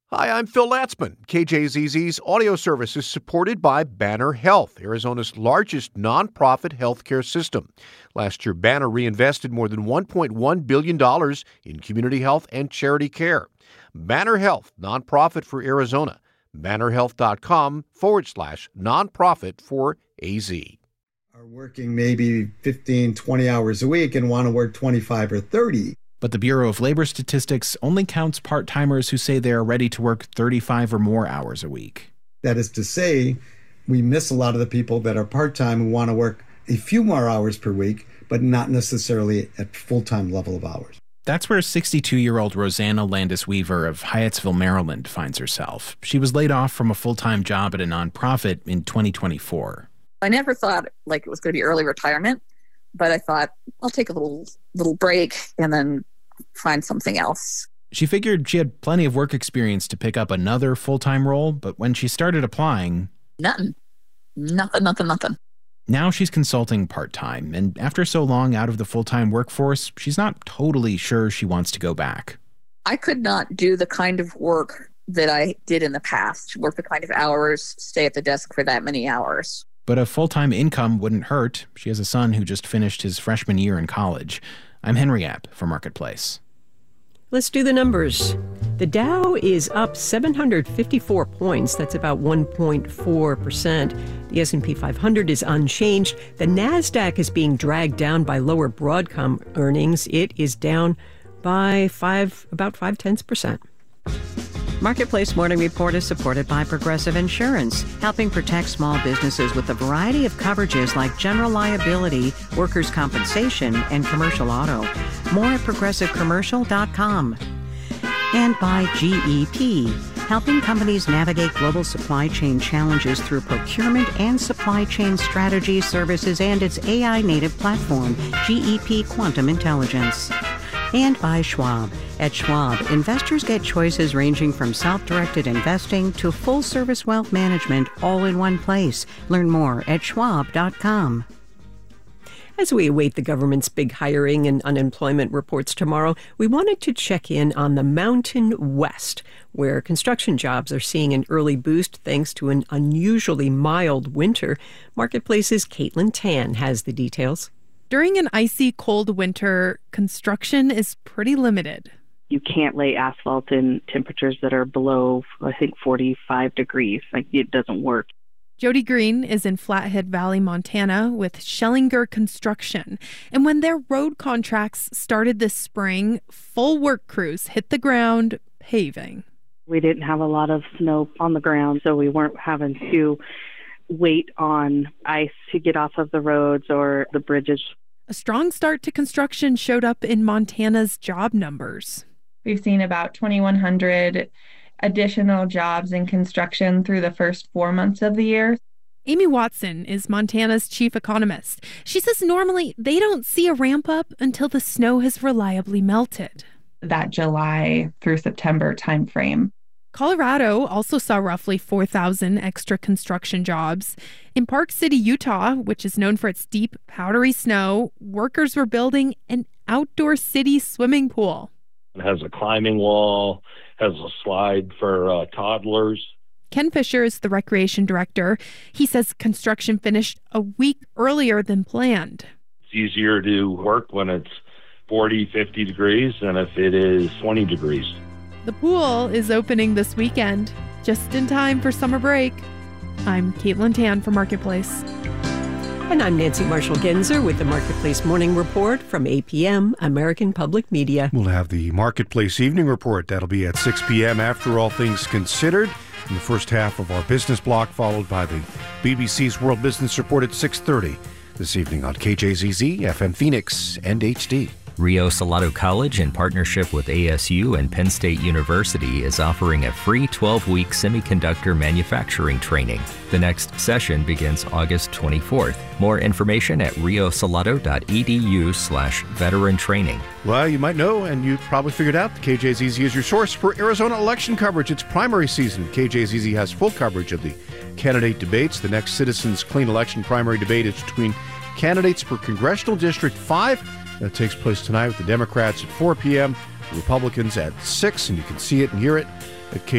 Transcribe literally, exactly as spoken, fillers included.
Hi, I'm Phil Latzman. K J Z Z's audio service is supported by Banner Health, Arizona's largest nonprofit healthcare system. Last year, Banner reinvested more than one point one billion dollars in community health and charity care. Banner Health, nonprofit for Arizona. bannerhealth.com forward slash nonprofit for A Z. Are working maybe fifteen, twenty hours a week and want to work twenty-five or thirty. But the Bureau of Labor Statistics only counts part-timers who say they are ready to work thirty-five or more hours a week. That is to say, we miss a lot of the people that are part-time who want to work a few more hours per week, but not necessarily at full-time level of hours. That's where sixty-two-year-old Rosanna Landis-Weaver of Hyattsville, Maryland finds herself. She was laid off from a full-time job at a nonprofit in twenty twenty-four. I never thought like it was going to be early retirement, but I thought I'll take a little little break and then find something else. She figured she had plenty of work experience to pick up another full-time role, but when she started applying... Nothing. Nothing, nothing, nothing. Now she's consulting part-time, and after so long out of the full-time workforce, she's not totally sure she wants to go back. I could not do the kind of work that I did in the past, work the kind of hours, stay at the desk for that many hours. But a full-time income wouldn't hurt. She has a son who just finished his freshman year in college. I'm Henry App for Marketplace. Let's do the numbers. The Dow is up seven hundred fifty-four points. That's about one point four percent. The S and P five hundred is unchanged. The NASDAQ is being dragged down by lower Broadcom earnings. It is down by five, about five tenths percent. Marketplace Morning Report is supported by Progressive Insurance, helping protect small businesses with a variety of coverages like general liability, workers' compensation, and commercial auto. More at progressive commercial dot com. And by G E P, helping companies navigate global supply chain challenges through procurement and supply chain strategy services and its A I-native platform, G E P Quantum Intelligence. And by Schwab. At Schwab, investors get choices ranging from self-directed investing to full-service wealth management all in one place. Learn more at schwab dot com. As we await the government's big hiring and unemployment reports tomorrow, we wanted to check in on the Mountain West, where construction jobs are seeing an early boost thanks to an unusually mild winter. Marketplace's Caitlin Tan has the details. During an icy cold winter, construction is pretty limited. You can't lay asphalt in temperatures that are below, I think, forty-five degrees. Like, it doesn't work. Jody Green is in Flathead Valley, Montana with Schellinger Construction. And when their road contracts started this spring, full work crews hit the ground paving. We didn't have a lot of snow on the ground, so we weren't having to wait on ice to get off of the roads or the bridges. A strong start to construction showed up in Montana's job numbers. We've seen about twenty-one hundred additional jobs in construction through the first four months of the year. Amy Watson is Montana's chief economist. She says normally they don't see a ramp up until the snow has reliably melted. That July through September timeframe. Colorado also saw roughly four thousand extra construction jobs. In Park City, Utah, which is known for its deep, powdery snow, workers were building an outdoor city swimming pool. It has a climbing wall, has a slide for uh, toddlers. Ken Fisher is the recreation director. He says construction finished a week earlier than planned. It's easier to work when it's forty, fifty degrees than if it is twenty degrees. The pool is opening this weekend, just in time for summer break. I'm Caitlin Tan for Marketplace. And I'm Nancy Marshall-Genzer with the Marketplace Morning Report from A P M, American Public Media. We'll have the Marketplace Evening Report. That'll be at six p.m. after All Things Considered. In the first half of our business block, followed by the B B C's World Business Report at six thirty this evening on K J Z Z, F M Phoenix, and H D. Rio Salado College, in partnership with A S U and Penn State University, is offering a free twelve-week semiconductor manufacturing training. The next session begins August twenty-fourth. More information at riosalado.edu slash veteran training. Well, you might know, and you've probably figured out, the K J Z Z is your source for Arizona election coverage. It's primary season. K J Z Z has full coverage of the candidate debates. The next Citizens Clean Election primary debate is between candidates for Congressional District five. That takes place tonight with the Democrats at four p.m., the Republicans at six, and you can see it and hear it at K